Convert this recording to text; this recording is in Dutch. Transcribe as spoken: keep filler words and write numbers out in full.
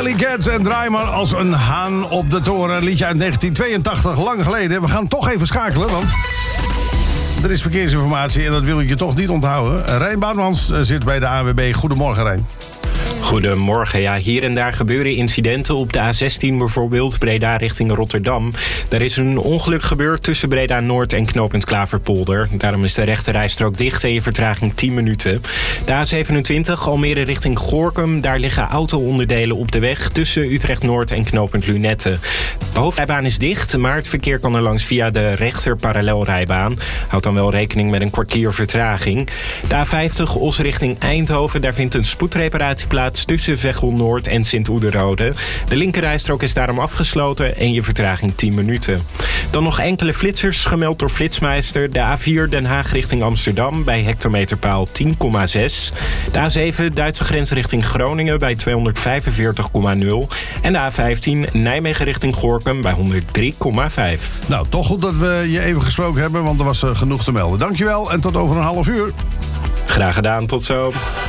Alley Cats en Draai maar als een haan op de toren. Een liedje uit negentien tweeëntachtig, lang geleden. We gaan toch even schakelen, want er is verkeersinformatie en dat wil ik je toch niet onthouden. Rijn Boudmans zit bij de A N W B. Goedemorgen, Rijn. Goedemorgen. Ja, hier en daar gebeuren incidenten op de A zestien bijvoorbeeld, Breda richting Rotterdam. Daar is een ongeluk gebeurd tussen Breda Noord en knooppunt Klaverpolder. Daarom is de rechterrijstrook dicht en je vertraging tien minuten. De A zevenentwintig, Almere richting Gorinchem. Daar liggen auto-onderdelen op de weg tussen Utrecht Noord en knooppunt Lunette. De hoofdrijbaan is dicht, maar het verkeer kan er langs via de rechter parallelrijbaan. Houd dan wel rekening met een kwartier vertraging. De A vijftig, Os richting Eindhoven. Daar vindt een spoedreparatie plaats tussen Veghel Noord en Sint-Oederode. De linkerrijstrook is daarom afgesloten en je vertraging tien minuten. Dan nog enkele flitsers gemeld door Flitsmeister. De A vier Den Haag richting Amsterdam bij hectometerpaal tien komma zes. De A zeven Duitse grens richting Groningen bij tweehonderdvijfenveertig komma nul. En de A vijftien Nijmegen richting Gorinchem bij honderddrie komma vijf. Nou, toch goed dat we je even gesproken hebben, want er was uh, genoeg te melden. Dankjewel en tot over een half uur. Graag gedaan, tot zo.